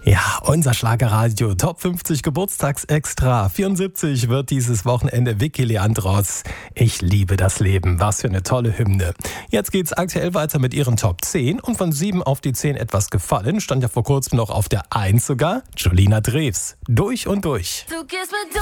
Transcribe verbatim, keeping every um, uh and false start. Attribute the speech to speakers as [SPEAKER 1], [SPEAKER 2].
[SPEAKER 1] Ja, unser Schlagerradio Top fünfzig Geburtstagsextra. vierundsiebzig wird dieses Wochenende Vicky Leandros. Ich liebe das Leben. Was für eine tolle Hymne. Jetzt geht's aktuell weiter mit ihren Top zehn und von sieben auf die zehn etwas gefallen. Stand ja vor kurzem noch auf der eins sogar. Julina Drews. Durch und durch.
[SPEAKER 2] Du gehst mit